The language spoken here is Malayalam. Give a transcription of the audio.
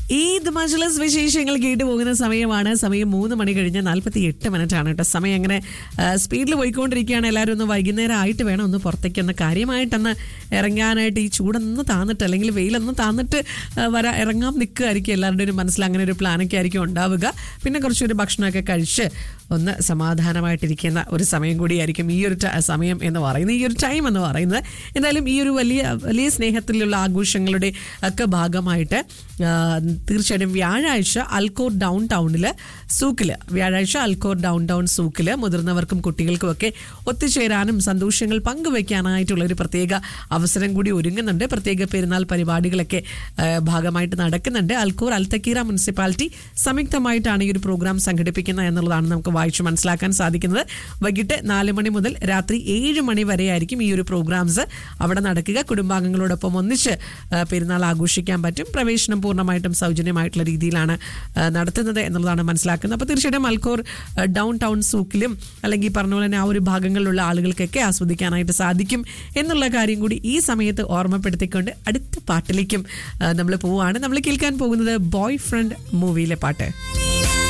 ഈദ് മജ്‌ലിസ് വിശേഷങ്ങൾ കേട്ടു പോകുന്ന സമയമാണ്. സമയം 3 മണി കഴിഞ്ഞ് 48 മിനിറ്റ് ആണ് കേട്ടോ. സമയം അങ്ങനെ സ്പീഡിൽ പോയിക്കൊണ്ടിരിക്കുകയാണ്. എല്ലാവരും ഒന്ന് വൈകുന്നേരം ആയിട്ട് വേണം ഒന്ന് പുറത്തേക്കൊന്ന് കാര്യമായിട്ടൊന്ന് ഇറങ്ങാനായിട്ട്. ഈ ചൂടൊന്ന് താന്നിട്ട് അല്ലെങ്കിൽ വെയിലൊന്ന് താന്നിട്ട് ഇറങ്ങാൻ നിൽക്കുകയായിരിക്കും എല്ലാവരുടെയും ഒരു മനസ്സിൽ. അങ്ങനെ ഒരു പ്ലാനൊക്കെ ആയിരിക്കും ഉണ്ടാവുക. പിന്നെ കുറച്ചൊരു ഭക്ഷണമൊക്കെ കഴിച്ച് ഒന്ന് സമാധാനമായിട്ടിരിക്കുന്ന ഒരു സമയം കൂടിയായിരിക്കും ഈ ഒരു സമയം എന്ന് പറയുന്നത്, ഈ ഒരു ടൈം എന്ന് പറയുന്നത്. എന്തായാലും ഈ ഒരു വലിയ സ്നേഹത്തിലുള്ള ആഘോഷങ്ങളുടെ ഒക്കെ ഭാഗമായിട്ട് തീർച്ചയായിട്ടും വ്യാഴാഴ്ച അൽക്കോർ ഡൗൺ ടൗൺ സൂക്കിൽ മുതിർന്നവർക്കും കുട്ടികൾക്കും ഒക്കെ ഒത്തുചേരാനും സന്തോഷങ്ങൾ പങ്കുവയ്ക്കാനായിട്ടുള്ള ഒരു പ്രത്യേക അവസരം കൂടി ഒരുങ്ങുന്നുണ്ട്. പ്രത്യേക പെരുന്നാൾ പരിപാടികളൊക്കെ ഭാഗമായിട്ട് നടക്കുന്നുണ്ട്. അൽക്കോർ അൽതക്കീറ മുനിസിപ്പാലിറ്റി സംയുക്തമായിട്ടാണ് ഈ ഒരു പ്രോഗ്രാം സംഘടിപ്പിക്കുന്നത് എന്നുള്ളതാണ് നമുക്ക് വായിച്ചു മനസ്സിലാക്കാൻ സാധിക്കുന്നത്. വൈകിട്ട് 4 മണി മുതൽ രാത്രി 7 മണി വരെ ആയിരിക്കും ഈ ഒരു പ്രോഗ്രാംസ് അവിടെ നടക്കുക. കുടുംബാംഗങ്ങളോടൊപ്പം ഒന്നിച്ച് പെരുന്നാൾ ആഘോഷിക്കാൻ പറ്റും. പ്രവേശനം പൂർണ്ണമായിട്ടും സൗജന്യമായിട്ടുള്ള രീതിയിലാണ് നടത്തുന്നത് എന്നുള്ളതാണ് മനസ്സിലാക്കുന്നത്. അപ്പോൾ തീർച്ചയായിട്ടും അൽക്കോർ ഡൗൺ ടൗൺ സൂക്കിലും അല്ലെങ്കിൽ പറഞ്ഞ പോലെ തന്നെ ആ ഒരു ഭാഗങ്ങളിലുള്ള ആളുകൾക്കൊക്കെ ആസ്വദിക്കാനായിട്ട് സാധിക്കും എന്നുള്ള കാര്യം കൂടി ഈ സമയത്ത് ഓർമ്മപ്പെടുത്തിക്കൊണ്ട് അടുത്ത പാട്ടിലേക്കും നമ്മൾ പോവുകയാണ്. നമ്മൾ കേൾക്കാൻ പോകുന്നത് ബോയ് ഫ്രണ്ട് മൂവിയിലെ പാട്ട്.